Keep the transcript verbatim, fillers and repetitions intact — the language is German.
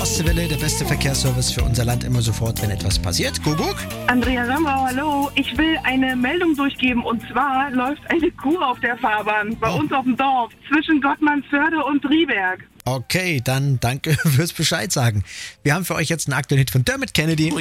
Ostseewelle, der beste Verkehrsservice für unser Land immer sofort, wenn etwas passiert. Kuckuck. Andrea Sambau, hallo. Ich will eine Meldung durchgeben und zwar läuft eine Kuh auf der Fahrbahn bei Oh. uns auf dem Dorf zwischen Gottmannsförde und Triberg. Okay, dann danke fürs Bescheid sagen. Wir haben für euch jetzt einen aktuellen Hit von Dermot Kennedy.